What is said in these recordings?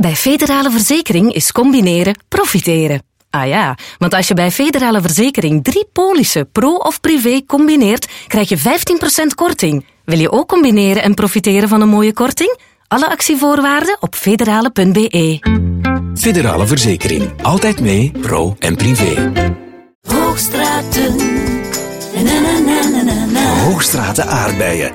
Bij Federale Verzekering is combineren profiteren. Ah ja, want als je bij Federale Verzekering 3 polissen, pro of privé, combineert, krijg je 15% korting. Wil je ook combineren en profiteren van een mooie korting? Alle actievoorwaarden op federale.be. Federale Verzekering. Altijd mee, pro en privé. Hoogstraten. Hoogstraten aardbeien.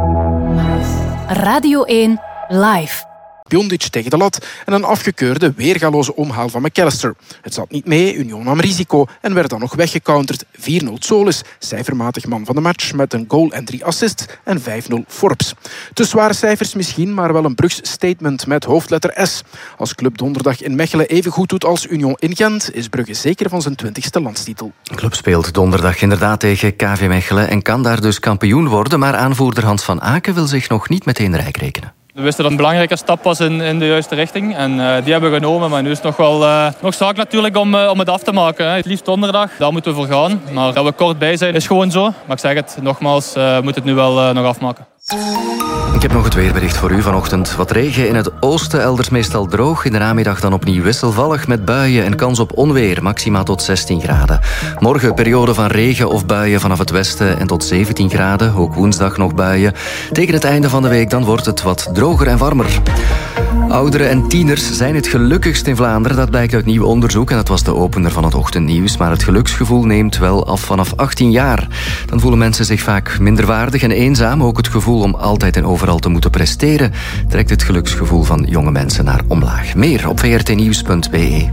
Radio 1 Live. Piondic tegen de lat en een afgekeurde weergaloze omhaal van McAllister. Het zat niet mee, Union nam risico en werd dan nog weggecounterd. 4-0 Solis, cijfermatig man van de match met een goal en 3 assists en 5-0 Forbes. Te zware cijfers misschien, maar wel een Brugs statement met hoofdletter S. Als club donderdag in Mechelen even goed doet als Union in Gent, is Brugge zeker van zijn 20e landstitel. De club speelt donderdag inderdaad tegen KV Mechelen en kan daar dus kampioen worden, maar aanvoerder Hans van Aken wil zich nog niet meteen rijk rekenen. We wisten dat het een belangrijke stap was in de juiste richting. En die hebben we genomen. Maar nu is het nog wel nog zaak natuurlijk om het af te maken. Het liefst donderdag. Daar moeten we voor gaan. Maar dat we kort bij zijn is gewoon zo. Maar ik zeg het nogmaals, we moeten het nu wel nog afmaken. Ik heb nog het weerbericht voor u vanochtend. Wat regen in het oosten, elders meestal droog. In de namiddag dan opnieuw wisselvallig met buien en kans op onweer. Maxima tot 16 graden. Morgen periode van regen of buien vanaf het westen en tot 17 graden. Ook woensdag nog buien. Tegen het einde van de week dan wordt het wat droger en warmer. Ouderen en tieners zijn het gelukkigst in Vlaanderen. Dat blijkt uit nieuw onderzoek en dat was de opener van het ochtendnieuws. Maar het geluksgevoel neemt wel af vanaf 18 jaar. Dan voelen mensen zich vaak minderwaardig en eenzaam. Ook het gevoel om altijd en overal te moeten presteren trekt het geluksgevoel van jonge mensen naar omlaag. Meer op vrtnieuws.be.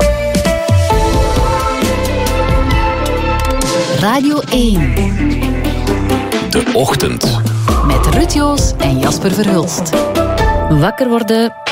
Radio 1. De Ochtend. Met Ruud Joos en Jasper Verhulst. Wakker worden